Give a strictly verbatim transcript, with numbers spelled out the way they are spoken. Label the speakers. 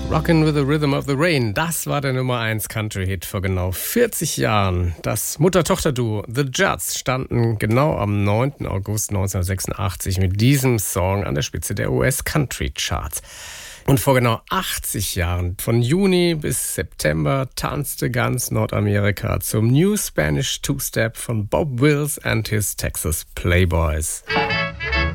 Speaker 1: Rockin' with the Rhythm of the Rain, das war der Nummer eins Country-Hit vor genau vierzig Jahren. Das Mutter-Tochter-Duo The Judds standen genau am neunten August neunzehnhundertsechsundachtzig mit diesem Song an der Spitze der U S-Country-Charts. Und vor genau achtzig Jahren, von Juni bis September, tanzte ganz Nordamerika zum New Spanish Two-Step von Bob Wills and his Texas Playboys.